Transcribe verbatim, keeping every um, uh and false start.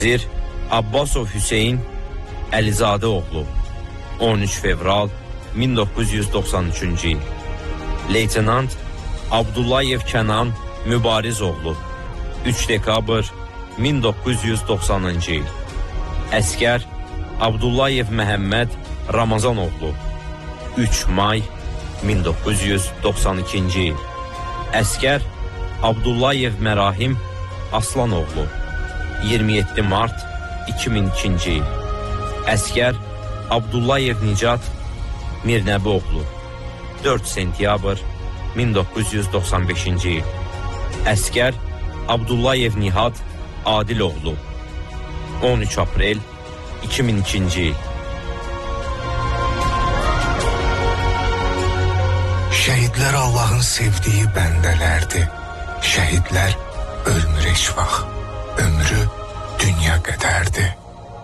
Nazir Abbasov Hüseyn Əlizadə oğlu on üç fevral min doqquz yüz doxsan üçüncü il. Leytenant Abdullayev Kənan Mübariz oğlu üç dekabr min doqquz yüz doxsanıncı il. Əskər Abdullayev Məhəmməd Ramazan oğlu üç may min doqquz yüz doxsan ikinci il. Əskər Abdullayev Mərahim Aslan oğlu iyirmi yeddi mart iki min ikinci il. Əskər Abdullayev Nicat Mirnəbi oğlu dörd sentyabr min doqquz yüz doxsan beşinci il. Əskər Abdullayev Nihat Adil oğlu on üç aprel iki min ikinci il. Şəhidlər Allahın sevdiyi bəndələrdir. Şəhidlər ölmür heç vaxt. Ömrü dünya qədərdir.